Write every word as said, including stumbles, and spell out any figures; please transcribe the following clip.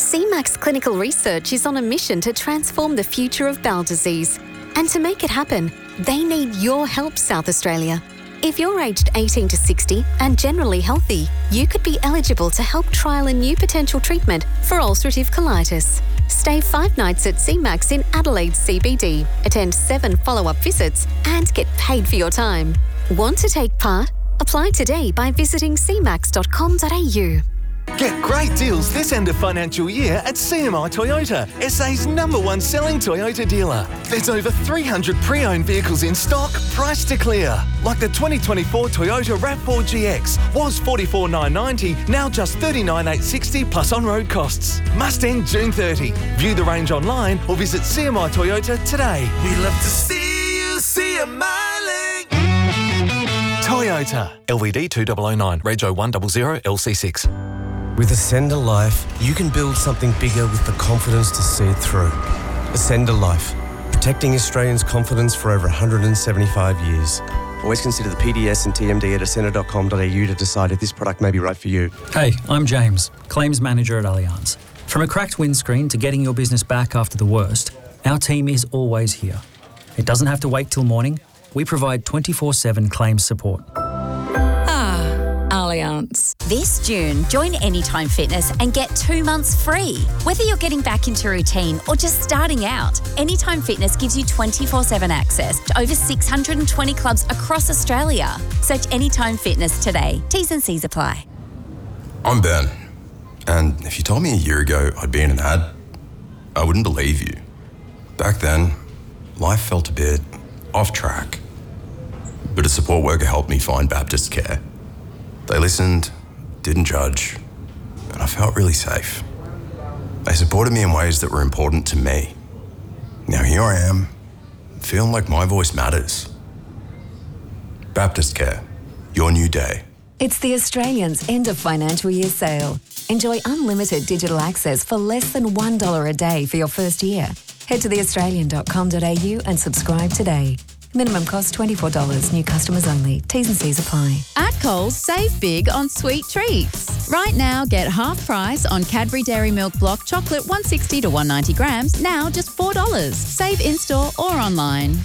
C MAX Clinical Research is on a mission to transform the future of bowel disease. And to make it happen, they need your help, South Australia. If you're aged eighteen to sixty and generally healthy, you could be eligible to help trial a new potential treatment for ulcerative colitis. Stay five nights at C MAX in Adelaide C B D, attend seven follow-up visits and get paid for your time. Want to take part? Apply today by visiting c max dot com dot a u. Get great deals this end of financial year at C M I Toyota, S A's number one selling Toyota dealer. There's over three hundred pre-owned vehicles in stock, priced to clear. Like the twenty twenty-four Toyota RAV four G X, was forty-four thousand nine hundred ninety, now just thirty-nine thousand eight hundred sixty plus on-road costs. Must end June thirtieth. View the range online or visit C M I Toyota today. We love to see you see a miling. Toyota. L V D two thousand nine, Rego one hundred L C six. With Ascender Life, you can build something bigger with the confidence to see it through. Ascender Life, protecting Australians' confidence for over one hundred seventy-five years. Always consider the P D S and T M D at ascender dot com dot a u to decide if this product may be right for you. Hey, I'm James, Claims Manager at Allianz. From a cracked windscreen to getting your business back after the worst, our team is always here. It doesn't have to wait till morning. We provide twenty-four seven claims support. Allianz. This June, join Anytime Fitness and get two months free. Whether you're getting back into routine or just starting out, Anytime Fitness gives you twenty-four seven access to over six hundred twenty clubs across Australia. Search Anytime Fitness today. T's and C's apply. I'm Ben, and if you told me a year ago I'd be in an ad, I wouldn't believe you. Back then, life felt a bit off track, but a support worker helped me find Baptist Care. They listened, didn't judge, and I felt really safe. They supported me in ways that were important to me. Now here I am, feeling like my voice matters. Baptist Care, your new day. It's the Australians' end of financial year sale. Enjoy unlimited digital access for less than one dollar a day for your first year. Head to the australian dot com dot a u and subscribe today. Minimum cost twenty-four dollars. New customers only. T's and C's apply. At Coles, save big on sweet treats. Right now, get half price on Cadbury Dairy Milk Block Chocolate one hundred sixty to one hundred ninety grams, now just four dollars. Save in-store or online.